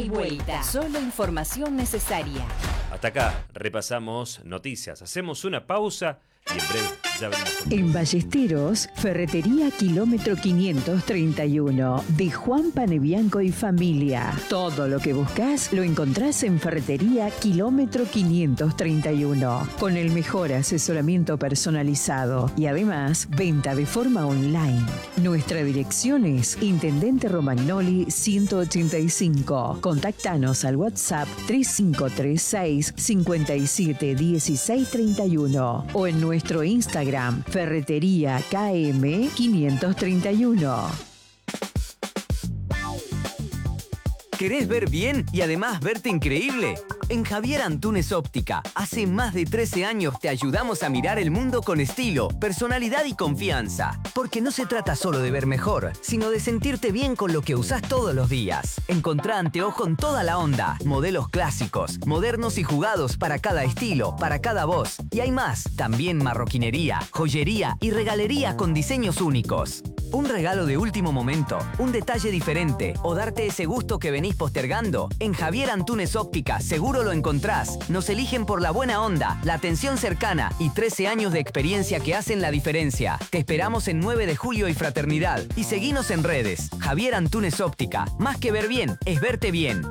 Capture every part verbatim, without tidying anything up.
y vuelta. Solo información necesaria. Hasta acá repasamos noticias. Hacemos una pausa y en breve ya venimos. En Ballesteros, Ferretería Kilómetro quinientos treinta y uno, de Juan Panebianco y familia. Todo lo que buscas lo encontrás en Ferretería Kilómetro quinientos treinta y uno, con el mejor asesoramiento personalizado y además venta de forma online. Nuestra dirección es Intendente Romagnoli ciento ochenta y cinco. Contactanos al WhatsApp tres cinco tres seis, cinco siete uno seis tres uno o en nuestro Instagram Ferretería K M quinientos treinta y uno. ¿Querés ver bien y además verte increíble? En Javier Antunes Óptica, hace más de trece años te ayudamos a mirar el mundo con estilo, personalidad y confianza. Porque no se trata solo de ver mejor, sino de sentirte bien con lo que usás todos los días. Encontrá anteojo en toda la onda, modelos clásicos, modernos y jugados para cada estilo, para cada voz. Y hay más, también marroquinería, joyería y regalería con diseños únicos. Un regalo de último momento, un detalle diferente o darte ese gusto que venís postergando. En Javier Antunes Óptica seguro lo encontrás. Nos eligen por la buena onda, la atención cercana y trece años de experiencia que hacen la diferencia. Te esperamos en nueve de julio y Fraternidad. Y seguinos en redes. Javier Antunes Óptica. Más que ver bien, es verte bien.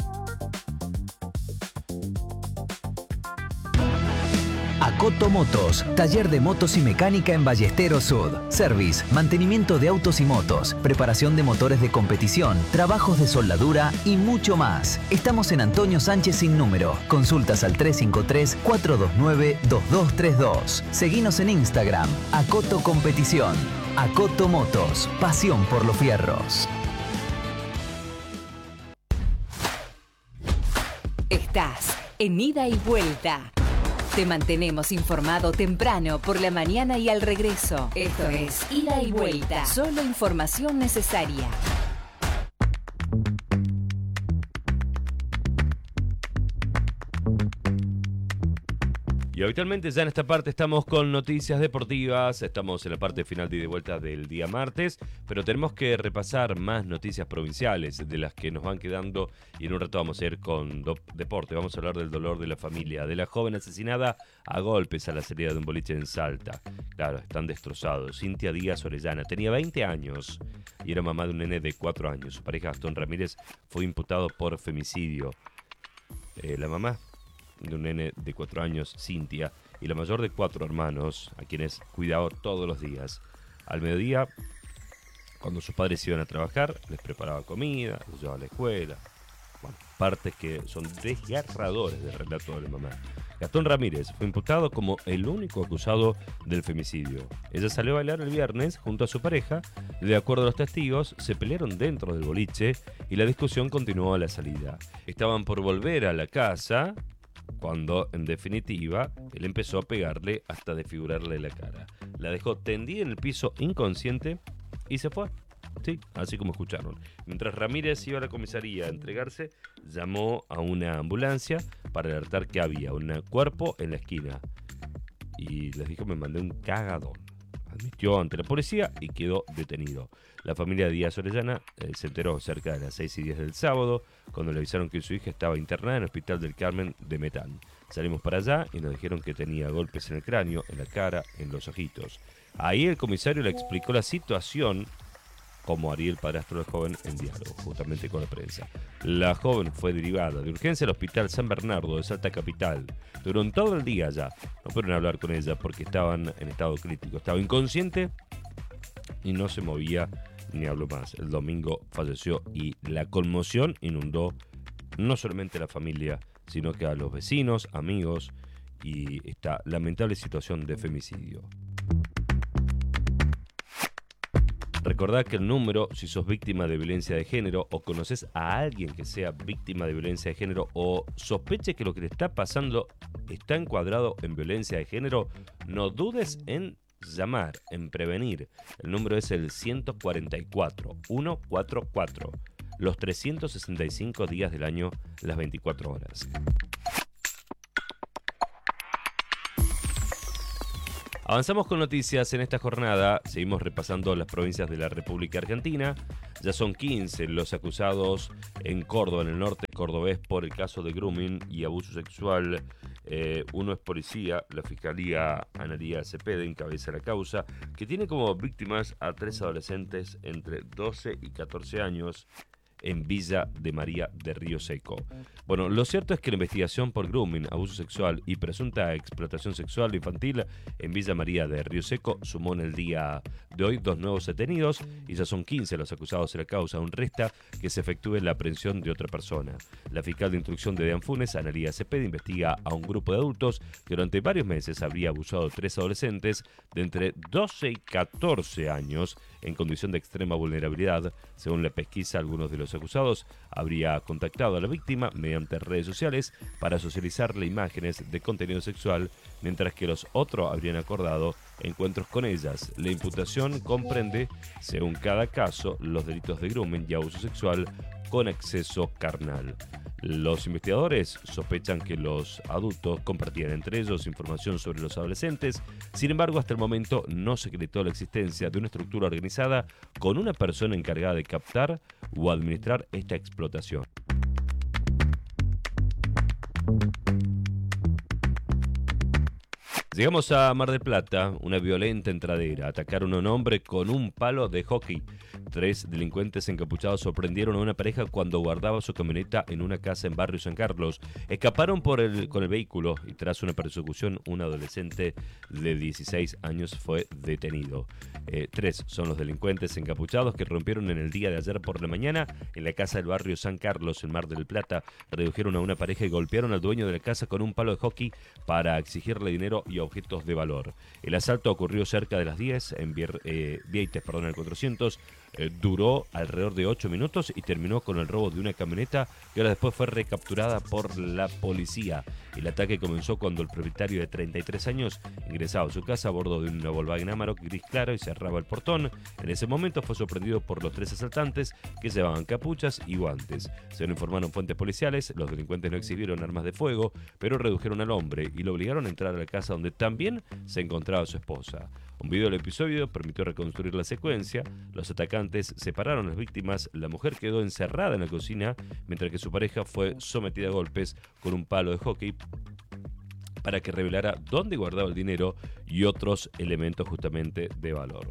Acoto Motos, taller de motos y mecánica en Ballesteros Sud. Service, mantenimiento de autos y motos, preparación de motores de competición, trabajos de soldadura y mucho más. Estamos en Antonio Sánchez sin número. Consultas al tres cinco tres, cuatro dos nueve, dos dos tres dos. Seguinos en Instagram, Acoto Competición. Acoto Motos, pasión por los fierros. Estás en Ida y Vuelta. Te mantenemos informado temprano, por la mañana y al regreso. Esto es Ida y Vuelta. Solo información necesaria. Y habitualmente ya en esta parte estamos con noticias deportivas, estamos en la parte final de ida y vuelta del día martes, pero tenemos que repasar más noticias provinciales de las que nos van quedando y en un rato vamos a ir con do- deporte, vamos a hablar del dolor de la familia, de la joven asesinada a golpes a la salida de un boliche en Salta. Claro, están destrozados. Cintia Díaz Orellana tenía veinte años y era mamá de un nene de cuatro años. Su pareja Gastón Ramírez fue imputado por femicidio. Eh, la mamá de un nene de cuatro años, Cintia, y la mayor de cuatro hermanos, a quienes cuidaba todos los días. Al mediodía, cuando sus padres iban a trabajar, les preparaba comida, los llevaba a la escuela. Bueno, partes que son desgarradores del relato de la mamá. Gastón Ramírez fue imputado como el único acusado del femicidio. Ella salió a bailar el viernes junto a su pareja. De acuerdo a los testigos, se pelearon dentro del boliche y la discusión continuó a la salida. Estaban por volver a la casa cuando, en definitiva, él empezó a pegarle hasta desfigurarle la cara. La dejó tendida en el piso inconsciente y se fue. Sí, así como escucharon. Mientras Ramírez iba a la comisaría a entregarse, llamó a una ambulancia para alertar que había un cuerpo en la esquina. Y les dijo, me mandé un cagadón. Admitió ante la policía y quedó detenido. La familia de Díaz Orellana eh, se enteró cerca de las seis y diez del sábado, cuando le avisaron que su hija estaba internada en el Hospital del Carmen de Metán. Salimos para allá y nos dijeron que tenía golpes en el cráneo, en la cara, en los ojitos. Ahí el comisario le explicó la situación, como haría el padrastro del joven en diálogo, justamente con la prensa. La joven fue derivada de urgencia al Hospital San Bernardo de Salta Capital. Durante todo el día ya no pudieron hablar con ella porque estaban en estado crítico. Estaba inconsciente y no se movía ni habló más. El domingo falleció y la conmoción inundó no solamente a la familia, sino que a los vecinos, amigos y esta lamentable situación de femicidio. Recordá que el número, si sos víctima de violencia de género o conoces a alguien que sea víctima de violencia de género o sospeche que lo que te está pasando está encuadrado en violencia de género, no dudes en llamar, en prevenir. El número es el ciento cuarenta y cuatro, ciento cuarenta y cuatro, los trescientos sesenta y cinco días del año, las veinticuatro horas. Avanzamos con noticias en esta jornada. Seguimos repasando las provincias de la República Argentina. Ya son quince los acusados en Córdoba, en el norte cordobés, por el caso de grooming y abuso sexual. Eh, uno es policía, la Fiscalía Analía Cepeda encabeza la causa, que tiene como víctimas a tres adolescentes entre doce y catorce años en Villa de María de Río Seco. Bueno, lo cierto es que la investigación por grooming, abuso sexual y presunta explotación sexual infantil en Villa María de Río Seco sumó en el día de hoy dos nuevos detenidos y ya son quince los acusados en la causa. Aún resta que se efectúe la aprehensión de otra persona. La fiscal de instrucción de Deanfunes, Analía Cepeda, investiga a un grupo de adultos que durante varios meses habría abusado de tres adolescentes de entre doce y catorce años en condición de extrema vulnerabilidad. Según la pesquisa, algunos de los acusados habría contactado a la víctima mediante redes sociales para socializarle imágenes de contenido sexual, mientras que los otros habrían acordado encuentros con ellas. La imputación comprende, según cada caso, los delitos de grooming y abuso sexual con acceso carnal. Los investigadores sospechan que los adultos compartían entre ellos información sobre los adolescentes. Sin embargo, hasta el momento no se acreditó la existencia de una estructura organizada con una persona encargada de captar o administrar esta explotación. Llegamos a Mar del Plata. Una violenta entradera. Atacaron a un hombre con un palo de hockey. Tres delincuentes encapuchados sorprendieron a una pareja cuando guardaba su camioneta en una casa en barrio San Carlos. Escaparon por el, con el vehículo y tras una persecución, un adolescente de dieciséis años fue detenido. Eh, tres son los delincuentes encapuchados que rompieron en el día de ayer por la mañana en la casa del barrio San Carlos, en Mar del Plata. Redujeron a una pareja y golpearon al dueño de la casa con un palo de hockey para exigirle dinero y objetos de valor. El asalto ocurrió cerca de las diez en Vier, eh, Vieites, perdón, el cuatrocientos. Eh, duró alrededor de ocho minutos y terminó con el robo de una camioneta que ahora después fue recapturada por la policía. El ataque comenzó cuando el propietario de treinta y tres años ingresaba a su casa a bordo de una Volkswagen Amarok gris claro y cerraba el portón. En ese momento fue sorprendido por los tres asaltantes que llevaban capuchas y guantes. Según informaron fuentes policiales, los delincuentes no exhibieron armas de fuego, pero redujeron al hombre y lo obligaron a entrar a la casa donde también se encontraba su esposa. Un video del episodio permitió reconstruir la secuencia. Los atacantes separaron a las víctimas. La mujer quedó encerrada en la cocina, mientras que su pareja fue sometida a golpes con un palo de hockey para que revelara dónde guardaba el dinero y otros elementos justamente de valor.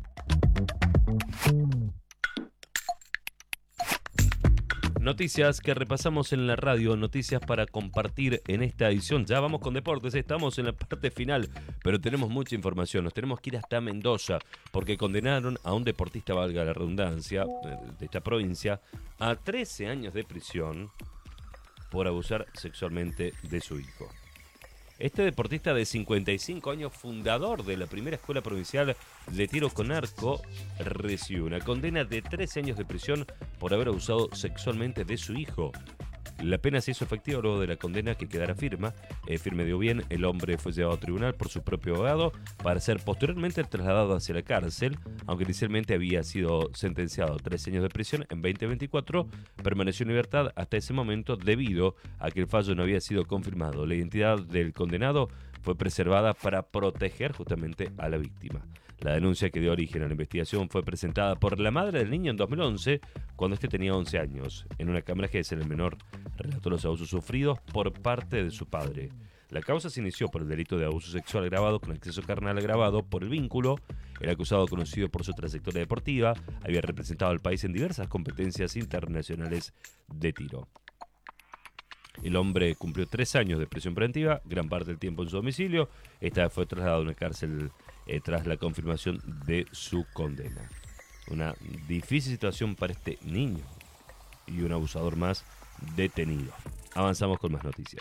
Noticias que repasamos en la radio, noticias para compartir en esta edición. Ya vamos con deportes, estamos en la parte final, pero tenemos mucha información. Nos tenemos que ir hasta Mendoza, porque condenaron a un deportista, valga la redundancia, de esta provincia, a trece años de prisión por abusar sexualmente de su hijo. Este deportista de cincuenta y cinco años, fundador de la primera escuela provincial de tiro con arco, recibió una condena de trece años de prisión por haber abusado sexualmente de su hijo. La pena se hizo efectiva luego de la condena que quedara firme. Eh, firme dio bien, el hombre fue llevado a tribunal por su propio abogado para ser posteriormente trasladado hacia la cárcel. Aunque inicialmente había sido sentenciado a tres años de prisión, en veinte veinticuatro permaneció en libertad hasta ese momento debido a que el fallo no había sido confirmado. La identidad del condenado fue preservada para proteger justamente a la víctima. La denuncia que dio origen a la investigación fue presentada por la madre del niño en dos mil once, cuando este tenía once años. En una cámara que el menor relató los abusos sufridos por parte de su padre. La causa se inició por el delito de abuso sexual agravado con acceso carnal agravado por el vínculo. El acusado, conocido por su trayectoria deportiva, había representado al país en diversas competencias internacionales de tiro. El hombre cumplió tres años de prisión preventiva, gran parte del tiempo en su domicilio. Esta vez fue trasladado a una cárcel eh, tras la confirmación de su condena. Una difícil situación para este niño y un abusador más detenido. Avanzamos con más noticias.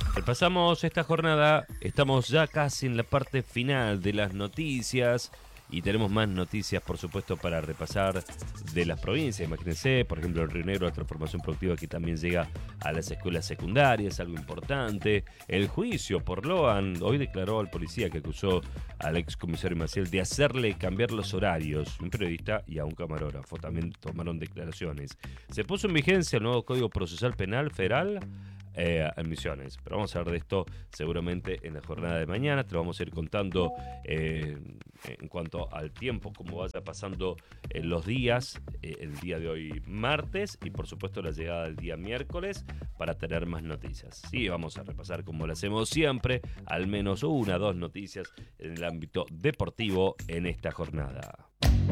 Repasamos esta jornada, estamos ya casi en la parte final de las noticias y tenemos más noticias, por supuesto, para repasar de las provincias. Imagínense, por ejemplo, el Río Negro, la transformación productiva que también llega a las escuelas secundarias, algo importante. El juicio por Loan, hoy declaró al policía que acusó al excomisario Maciel de hacerle cambiar los horarios. Un periodista y a un camarógrafo también tomaron declaraciones. Se puso en vigencia el nuevo Código Procesal Penal Federal eh, en Misiones. Pero vamos a hablar de esto seguramente en la jornada de mañana. Te lo vamos a ir contando eh, en cuanto al tiempo, cómo vaya pasando eh, los días, eh, el día de hoy martes y por supuesto la llegada del día miércoles para tener más noticias. Sí, vamos a repasar como lo hacemos siempre, al menos una o dos noticias en el ámbito deportivo en esta jornada.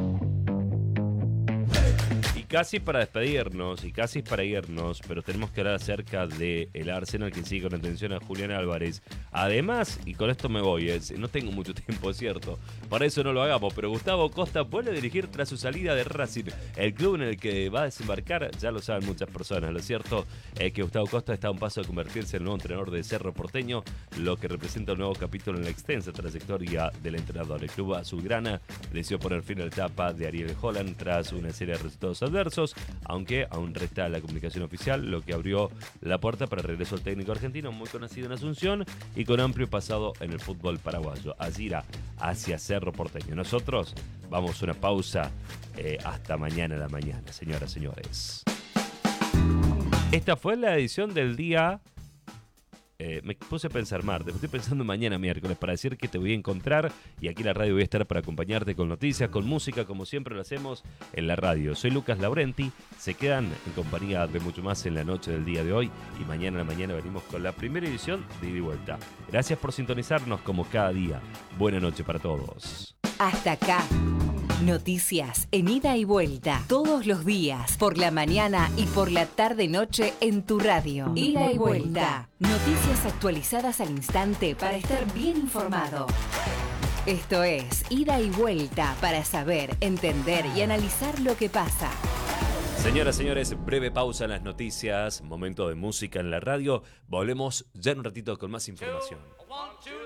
Casi para despedirnos y casi para irnos, pero tenemos que hablar acerca del Arsenal que sigue con atención a Julián Álvarez. Además, y con esto me voy, es, no tengo mucho tiempo, es cierto, para eso no lo hagamos, pero Gustavo Costa vuelve a dirigir tras su salida de Racing, el club en el que va a desembarcar, ya lo saben muchas personas. Lo cierto es que Gustavo Costa está a un paso de convertirse en el nuevo entrenador de Cerro Porteño, lo que representa un nuevo capítulo en la extensa trayectoria del entrenador. El club azulgrana decidió poner fin a la etapa de Ariel Holland tras una serie de resultados adversos, aunque aún resta la comunicación oficial, lo que abrió la puerta para el regreso al técnico argentino, muy conocido en Asunción y con amplio pasado en el fútbol paraguayo. Así irá hacia Cerro Porteño. Nosotros vamos a una pausa eh, hasta mañana a la mañana, señoras y señores. Esta fue la edición del día... Eh, me puse a pensar martes, estoy pensando mañana miércoles para decir que te voy a encontrar y aquí en la radio voy a estar para acompañarte con noticias, con música, como siempre lo hacemos en la radio. Soy Lucas Laurenti, se quedan en compañía de mucho más en la noche del día de hoy y mañana a la mañana venimos con la primera edición de Ida y Vuelta. Gracias por sintonizarnos como cada día. Buena noche para todos. Hasta acá. Noticias en Ida y Vuelta. Todos los días, por la mañana y por la tarde-noche en tu radio. Ida y Vuelta. Noticias actualizadas al instante para estar bien informado. Esto es Ida y Vuelta para saber, entender y analizar lo que pasa. Señoras, señores, breve pausa en las noticias, momento de música en la radio. Volvemos ya en un ratito con más información. Two, one, two.